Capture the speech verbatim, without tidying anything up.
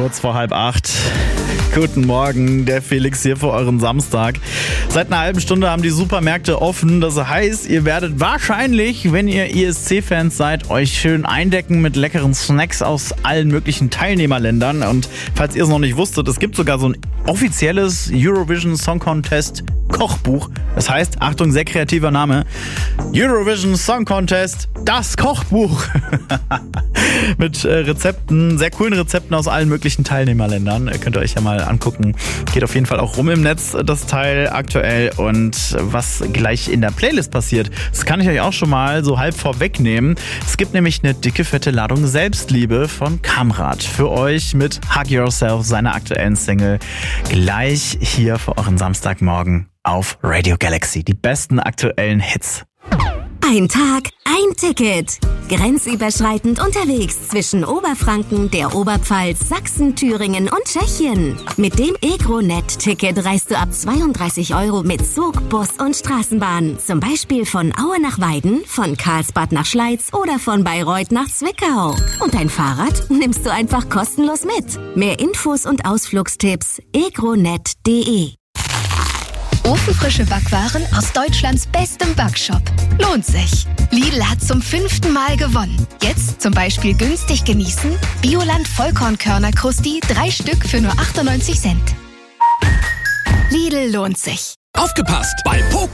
Kurz vor halb acht. Guten Morgen, der Felix hier für euren Samstag. Seit einer halben Stunde haben die Supermärkte offen. Das heißt, ihr werdet wahrscheinlich, wenn ihr E S C-Fans seid, euch schön eindecken mit leckeren Snacks aus allen möglichen Teilnehmerländern. Und falls ihr es noch nicht wusstet, es gibt sogar so ein offizielles Eurovision Song Contest Kochbuch. Das heißt, Achtung, sehr kreativer Name, Eurovision Song Contest, das Kochbuch. Mit äh, Rezepten, sehr coolen Rezepten aus allen möglichen Teilnehmerländern. Könnt ihr euch ja mal angucken. Geht auf jeden Fall auch rum im Netz, das Teil aktuell. Und was gleich in der Playlist passiert, das kann ich euch auch schon mal so halb vorwegnehmen. Es gibt nämlich eine dicke, fette Ladung Selbstliebe von Kamrat für euch mit Hug Yourself, seiner aktuellen Single. Gleich hier für euren Samstagmorgen auf Radio Galaxy. Die besten aktuellen Hits. Ein Tag, ein Ticket. Grenzüberschreitend unterwegs zwischen Oberfranken, der Oberpfalz, Sachsen, Thüringen und Tschechien. Mit dem EgroNet-Ticket reist du ab zweiunddreißig Euro mit Zug, Bus und Straßenbahn. Zum Beispiel von Aue nach Weiden, von Karlsbad nach Schleiz oder von Bayreuth nach Zwickau. Und dein Fahrrad nimmst du einfach kostenlos mit. Mehr Infos und Ausflugstipps egronet punkt de. Ofenfrische Backwaren aus Deutschlands bestem Backshop. Lohnt sich. Lidl hat zum fünften Mal gewonnen. Jetzt zum Beispiel günstig genießen. Bioland Vollkornkörner Krusti, drei Stück für nur achtundneunzig Cent. Lidl lohnt sich. Aufgepasst! Bei Poco